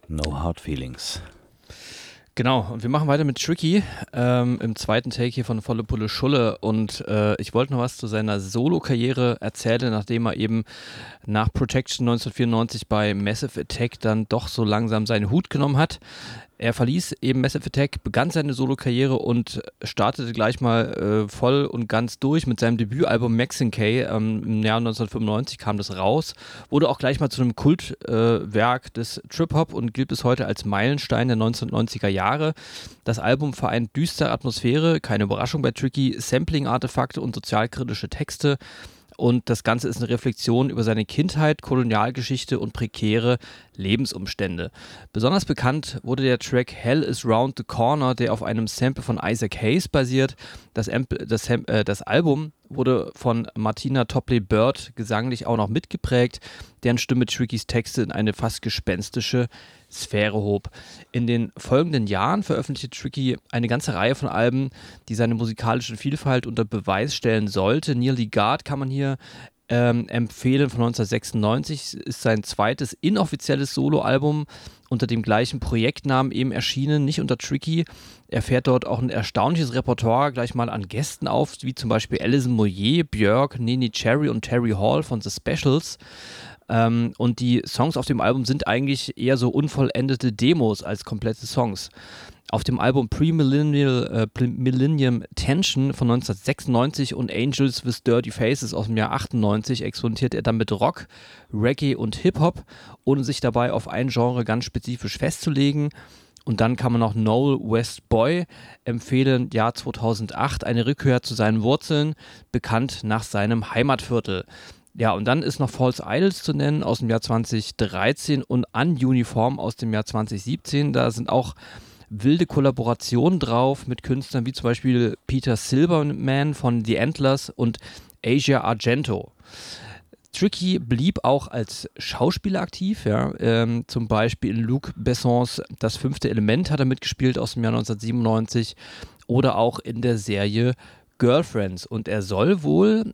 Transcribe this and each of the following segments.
No Hard Feelings. Genau, und wir machen weiter mit Tricky im zweiten Take hier von Volle Pulle Schulle und ich wollte noch was zu seiner Solo-Karriere erzählen, nachdem er eben nach Protection 1994 bei Massive Attack dann doch so langsam seinen Hut genommen hat. Er verließ eben Massive Attack, begann seine Solo-Karriere und startete gleich mal voll und ganz durch mit seinem Debütalbum Maxine K. Im Jahr 1995 kam das raus, wurde auch gleich mal zu einem Kultwerk des Trip-Hop und gilt bis heute als Meilenstein der 1990er Jahre. Das Album vereint düstere Atmosphäre, keine Überraschung bei Tricky, Sampling-Artefakte und sozialkritische Texte. Und das Ganze ist eine Reflexion über seine Kindheit, Kolonialgeschichte und prekäre Lebensumstände. Besonders bekannt wurde der Track Hell is Round the Corner, der auf einem Sample von Isaac Hayes basiert. Das Album wurde von Martina Topley-Bird gesanglich auch noch mitgeprägt, deren Stimme Trickys Texte in eine fast gespenstische Sphäre hob. In den folgenden Jahren veröffentlichte Tricky eine ganze Reihe von Alben, die seine musikalische Vielfalt unter Beweis stellen sollte. Nearly God kann man hier empfehlen, von 1996, ist sein zweites inoffizielles Soloalbum unter dem gleichen Projektnamen eben erschienen, nicht unter Tricky. Er fährt dort auch ein erstaunliches Repertoire gleich mal an Gästen auf, wie zum Beispiel Alison Moyet, Björk, Nene Cherry und Terry Hall von The Specials. Und die Songs auf dem Album sind eigentlich eher so unvollendete Demos als komplette Songs. Auf dem Album Millennium Tension von 1996 und Angels with Dirty Faces aus dem Jahr 98 experimentiert er dann mit Rock, Reggae und Hip-Hop, ohne sich dabei auf ein Genre ganz spezifisch festzulegen. Und dann kann man noch Noel West Boy empfehlen, Jahr 2008, eine Rückkehr zu seinen Wurzeln, bekannt nach seinem Heimatviertel. Ja, und dann ist noch False Idols zu nennen aus dem Jahr 2013 und Ununiform aus dem Jahr 2017. Da sind auch wilde Kollaborationen drauf mit Künstlern wie zum Beispiel Peter Silverman von The Antlers und Asia Argento. Tricky blieb auch als Schauspieler aktiv, ja, zum Beispiel in Luc Bessons Das fünfte Element hat er mitgespielt aus dem Jahr 1997 oder auch in der Serie Girlfriends und er soll wohl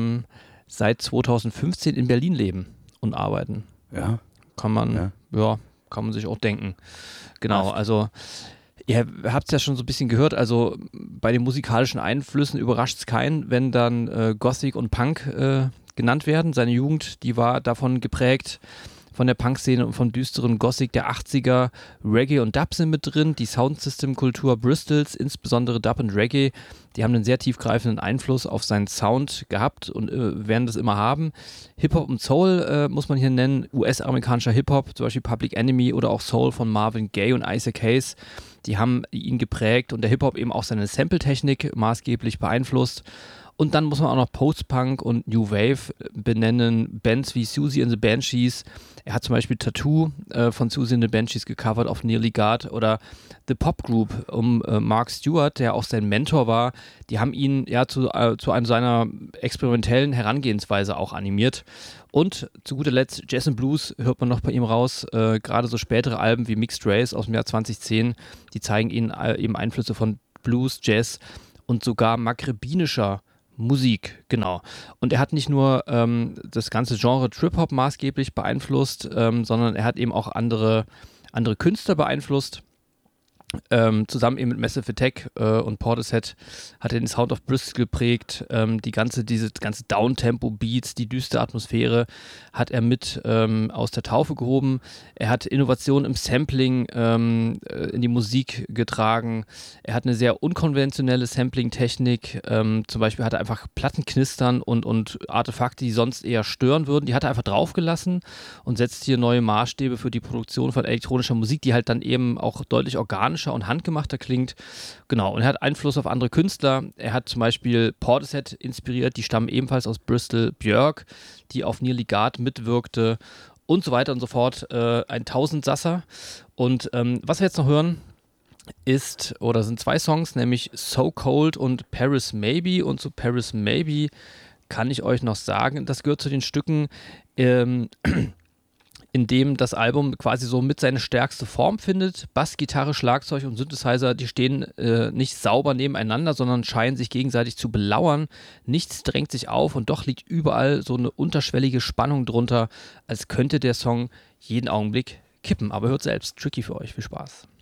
seit 2015 in Berlin leben und arbeiten. Ja. Kann man sich auch denken. Genau, also ihr habt es ja schon so ein bisschen gehört, also bei den musikalischen Einflüssen überrascht es keinen, wenn dann Gothic und Punk genannt werden. Seine Jugend, die war davon geprägt, von der Punk-Szene und vom düsteren Gothic der 80er. Reggae und Dub sind mit drin, die Soundsystem-Kultur Bristols, insbesondere Dub und Reggae, die haben einen sehr tiefgreifenden Einfluss auf seinen Sound gehabt und werden das immer haben. Hip-Hop und Soul muss man hier nennen, US-amerikanischer Hip-Hop, zum Beispiel Public Enemy oder auch Soul von Marvin Gaye und Isaac Hayes, die haben ihn geprägt und der Hip-Hop eben auch seine Sample-Technik maßgeblich beeinflusst. Und dann muss man auch noch Post-Punk und New Wave benennen, Bands wie Siouxsie and the Banshees. Er hat zum Beispiel Tattoo von Siouxsie and the Banshees gecovert auf Nearly God oder The Pop Group um Mark Stewart, der auch sein Mentor war. Die haben ihn ja zu einem seiner experimentellen Herangehensweise auch animiert. Und zu guter Letzt Jazz and Blues hört man noch bei ihm raus. Gerade so spätere Alben wie Mixed Race aus dem Jahr 2010, die zeigen ihnen eben Einflüsse von Blues, Jazz und sogar maghrebinischer Musik, genau. Und er hat nicht nur das ganze Genre Trip-Hop maßgeblich beeinflusst, sondern er hat eben auch andere Künstler beeinflusst. Zusammen eben mit Massive Attack und Portishead hat er den Sound of Bristol geprägt. Diese ganze Downtempo-Beats, die düstere Atmosphäre hat er mit aus der Taufe gehoben. Er hat Innovationen im Sampling in die Musik getragen. Er hat eine sehr unkonventionelle Sampling-Technik. Zum Beispiel hat er einfach Plattenknistern und Artefakte, die sonst eher stören würden, die hat er einfach draufgelassen und setzt hier neue Maßstäbe für die Produktion von elektronischer Musik, die halt dann eben auch deutlich organischer und handgemachter klingt. Genau, und er hat Einfluss auf andere Künstler. Er hat zum Beispiel Portishead inspiriert, die stammen ebenfalls aus Bristol. Björk, die auf Nearly God mitwirkte und so weiter und so fort. Ein Tausendsasser. Und was wir jetzt noch hören, sind zwei Songs, nämlich So Cold und Paris Maybe. Und zu Paris Maybe kann ich euch noch sagen, das gehört zu den Stücken, in dem das Album quasi so mit seine stärkste Form findet. Bass, Gitarre, Schlagzeug und Synthesizer, die stehen nicht sauber nebeneinander, sondern scheinen sich gegenseitig zu belauern. Nichts drängt sich auf und doch liegt überall so eine unterschwellige Spannung drunter, als könnte der Song jeden Augenblick kippen. Aber hört selbst. Tricky für euch. Viel Spaß.